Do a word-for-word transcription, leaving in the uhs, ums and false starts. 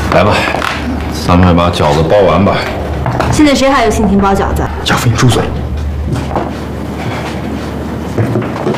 来吧，咱们把饺子包完吧。 现在谁还有心情包饺子？ 小飞，你住嘴！